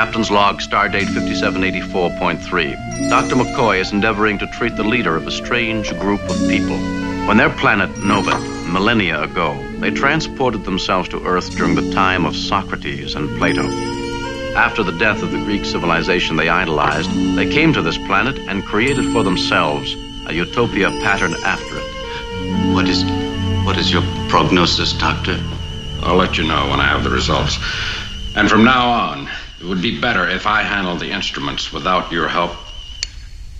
Captain's log, stardate 5784.3. Dr. McCoy is endeavoring to treat the leader of a strange group of people. When their planet, Nova, millennia ago, they transported themselves to Earth during the time of Socrates and Plato. After the death of the Greek civilization they idolized, they came to this planet and created for themselves a utopia patterned after it. What is your prognosis, Doctor? I'll let you know when I have the results. And from now on, it would be better if I handled the instruments without your help